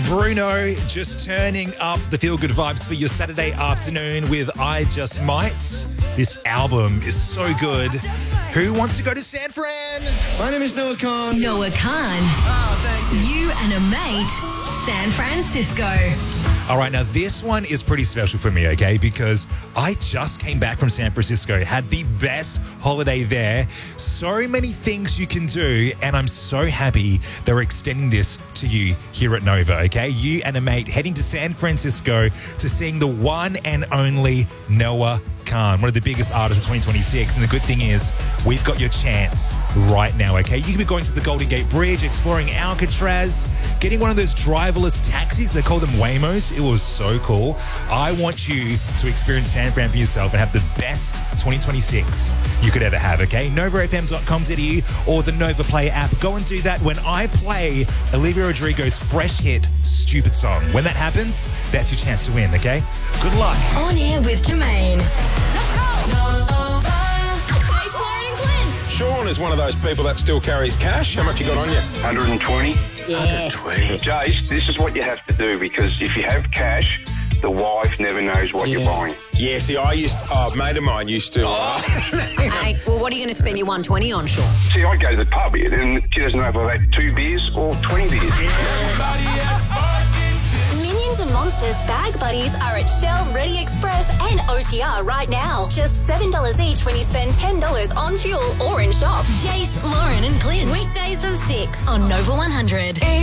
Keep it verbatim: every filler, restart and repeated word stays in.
Bruno just turning up the feel-good vibes for your Saturday afternoon with I Just Might. This album is so good. Who wants to go to San Fran? My name is Noah Khan. Noah Khan. Oh, thank you. You and a mate, San Francisco. All right, now this one is pretty special for me, okay? Because I just came back from San Francisco, had the best holiday there. So many things you can do, and I'm so happy they're extending this to you here at Nova, okay? You and a mate heading to San Francisco to sing the one and only Noah Khan, one of the biggest artists of twenty twenty-six. And the good thing is, we've got your chance right now, okay? You can be going to the Golden Gate Bridge, exploring Alcatraz, getting one of those driverless taxis. They call them Waymos. It was so cool. I want you to experience San Fran for yourself and have the best twenty twenty-six you could ever have, okay? nova f m dot com dot a u or the Nova Play app. Go and do that when I play Olivia Rodrigo's fresh hit, Stupid Song. When that happens, that's your chance to win, okay? Good luck. On air with Jermaine. Let's go! Nova. Jace, Lauren and Clint. Sean is one of those people that still carries cash. How much you got on you? one hundred twenty. Yeah. twenty. Jace, this is what you have to do, because if you have cash, the wife never knows what you're buying. Yeah, see, I used, oh, a mate of mine used to. Uh, Hey, well, what are you going to spend your one twenty on, Sean? See, I go to the pub here, and she doesn't know if I've had two beers or twenty beers. Minions and Monsters Bag Buddies are at Shell, Ready Express and O T R right now. Just seven dollars each when you spend ten dollars on fuel or in shop. Jace, Lauren and Clint. Weekdays from six On Nova one hundred.